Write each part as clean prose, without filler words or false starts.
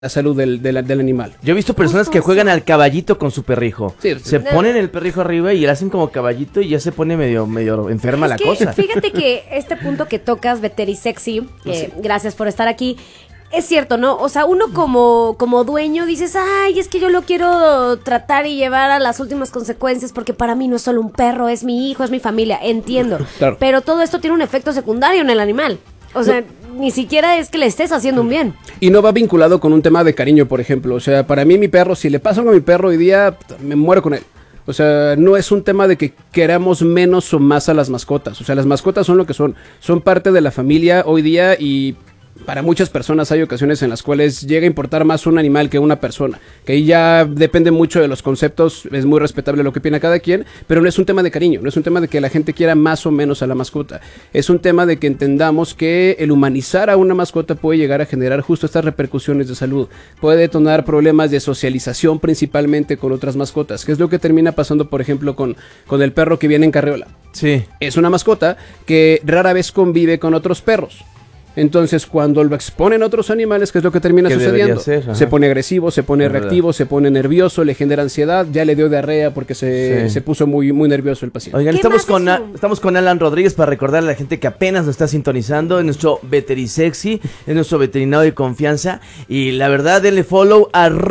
la salud del animal. Yo he visto personas que juegan al caballito con su perrijo. Sí, se ponen el perrijo arriba y le hacen como caballito y ya se pone medio enferma la cosa. Fíjate que este punto que tocas, Veterisexy, gracias por estar aquí. Es cierto, ¿no? O sea, uno como dueño dices, ay, es que yo lo quiero tratar y llevar a las últimas consecuencias porque para mí no es solo un perro, es mi hijo, es mi familia, entiendo. Claro. Pero todo esto tiene un efecto secundario en el animal. O sea, ni siquiera es que le estés haciendo un bien. Y no va vinculado con un tema de cariño, por ejemplo. O sea, para mí mi perro, si le pasa algo a mi perro hoy día, me muero con él. O sea, no es un tema de que queramos menos o más a las mascotas. O sea, las mascotas son lo que son. Son parte de la familia hoy día y para muchas personas hay ocasiones en las cuales llega a importar más un animal que una persona. Que ahí ya depende mucho de los conceptos, es muy respetable lo que opina cada quien, pero no es un tema de cariño, no es un tema de que la gente quiera más o menos a la mascota. Es un tema de que entendamos que el humanizar a una mascota puede llegar a generar justo estas repercusiones de salud. Puede detonar problemas de socialización principalmente con otras mascotas, que es lo que termina pasando, por ejemplo, con el perro que viene en carriola. Sí. Es una mascota que rara vez convive con otros perros. Entonces, cuando lo exponen a otros animales, ¿qué es lo que termina sucediendo? Se pone agresivo, se pone reactivo, se pone nervioso, le genera ansiedad, ya le dio diarrea porque se puso muy, muy nervioso el paciente. Oigan, estamos con Alan Rodríguez para recordarle a la gente que apenas nos está sintonizando, es nuestro Veterisexy, es nuestro veterinario de confianza, y la verdad, denle follow,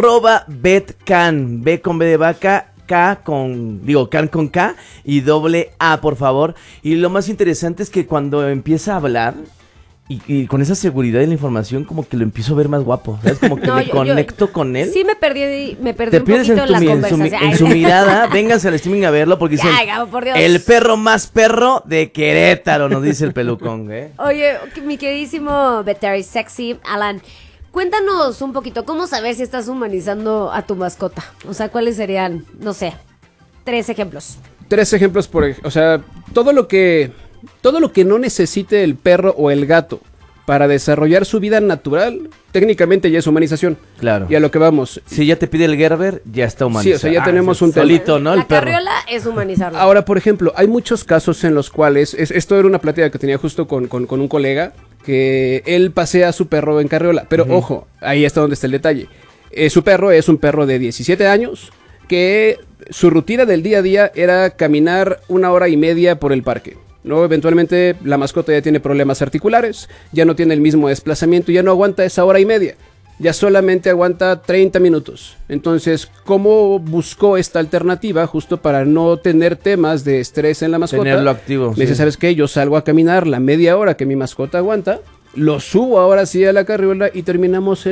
@vetcan, B con B de vaca, can con K y doble A, por favor. Y lo más interesante es que cuando empieza a hablar y con esa seguridad de la información, como que lo empiezo a ver más guapo, ¿sabes? Como que me conecto con él. Sí, me perdí un poquito en la conversación. En su mirada, vénganse al streaming a verlo porque dicen, por Dios. El perro más perro de Querétaro, nos dice el pelucón, ¿eh? Oye, mi queridísimo Veterisexy, Alan, cuéntanos un poquito, ¿cómo saber si estás humanizando a tu mascota? O sea, ¿cuáles serían, no sé, 3 ejemplos? 3 ejemplos, o sea, todo lo que no necesite el perro o el gato para desarrollar su vida natural, técnicamente ya es humanización. Claro. Y a lo que vamos. Si ya te pide el Gerber, ya está humanizado. Sí, o sea, ya tenemos un solito, ¿no? La carriola es humanizarlo. Ahora, por ejemplo, hay muchos casos en los cuales, esto era una plática que tenía justo con un colega, que él pasea a su perro en carriola. Pero ojo, ahí está donde está el detalle. Su perro es un perro de 17 años, que su rutina del día a día era caminar 1 hora y media por el parque. ¿No? Eventualmente la mascota ya tiene problemas articulares, ya no tiene el mismo desplazamiento, ya no aguanta esa 1 hora y media, ya solamente aguanta 30 minutos. Entonces, ¿cómo buscó esta alternativa justo para no tener temas de estrés en la mascota? Tenerlo activo. Le dice, ¿sabes qué? Yo salgo a caminar la media hora que mi mascota aguanta, lo subo ahora sí a la carriola y terminamos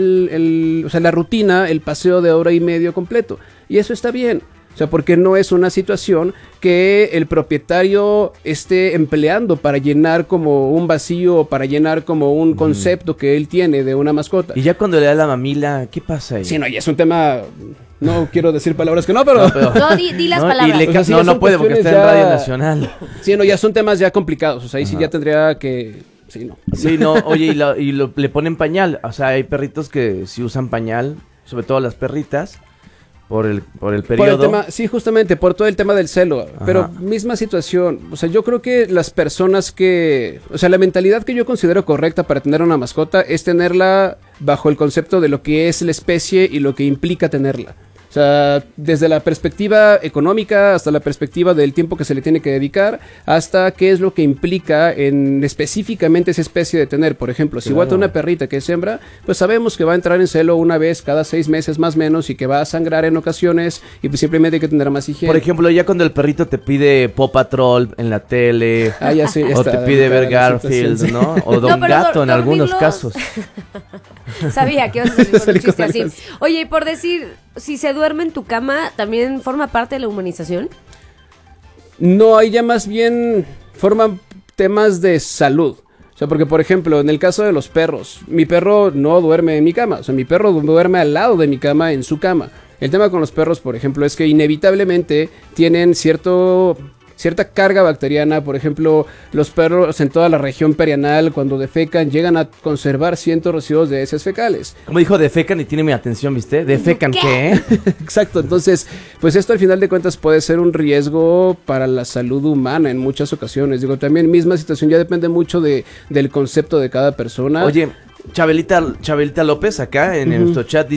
la rutina, el paseo de 1 hora y media completo. Y eso está bien. O sea, porque no es una situación que el propietario esté empleando para llenar como un vacío o para llenar como un concepto que él tiene de una mascota. Y ya cuando le da la mamila, ¿qué pasa ahí? Sí, no, ya es un tema... No quiero decir palabras que no, pero... No, di las palabras. No puede porque está en Radio Nacional. Sí, no, ya son temas ya complicados. O sea, ahí sí ya tendría que... Sí, no. Sí, no, oye, le ponen pañal. O sea, hay perritos que sí usan pañal, sobre todo las perritas. Por el periodo. Por el tema, sí, justamente, por todo el tema del celo. Ajá. Pero misma situación. O sea, yo creo que las personas que... O sea, la mentalidad que yo considero correcta para tener una mascota es tenerla bajo el concepto de lo que es la especie y lo que implica tenerla. O sea, desde la perspectiva económica hasta la perspectiva del tiempo que se le tiene que dedicar, hasta qué es lo que implica en específicamente esa especie de tener. Por ejemplo, si guata una perrita que es hembra, pues sabemos que va a entrar en celo una vez cada 6 meses más o menos y que va a sangrar en ocasiones y pues simplemente hay que tener más higiene. Por ejemplo, ya cuando el perrito te pide Paw Patrol en la tele, ya sí, o te pide ver Garfield, ¿no? O Don Gato en algunos casos. Sabía que ibas a decir un chiste así. Oye, y por decir, si se duerme en tu cama, ¿también forma parte de la humanización? No, ahí ya más bien forman temas de salud. O sea, porque por ejemplo, en el caso de los perros, mi perro no duerme en mi cama. O sea, mi perro duerme al lado de mi cama, en su cama. El tema con los perros, por ejemplo, es que inevitablemente tienen cierta carga bacteriana. Por ejemplo, los perros en toda la región perianal, cuando defecan, llegan a conservar ciertos residuos de heces fecales. Como dijo, defecan y tiene mi atención, ¿viste? ¿Defecan qué? Exacto, entonces, pues esto al final de cuentas puede ser un riesgo para la salud humana en muchas ocasiones. Digo, también misma situación, ya depende mucho del concepto de cada persona. Oye, Chabelita López acá en nuestro chat